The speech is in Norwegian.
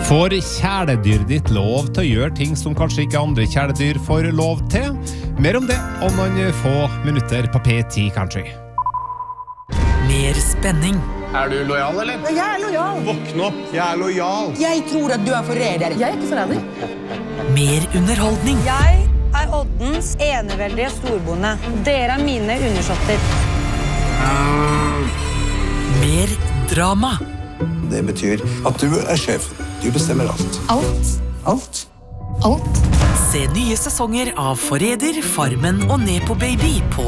Får kjæledyr ditt lov til å gjøre ting som kanskje ikke andre kjæledyr får lov til? Mer om det om noen få minutter på P10, kanskje. Mer spenning. Du lojal, eller? Jeg lojal. Våkne opp, jeg lojal. Jeg tror at du forræder. Jeg ikke forræder. Mer underholdning. Jeg Oddens eneveldige storbonde. Dere mine undersåtter. Mer drama. Det betyr at du sjef. Du bestemmer alt. Alt. Alt. Se nye sesonger av Forræder, Farmen og Nepo Baby på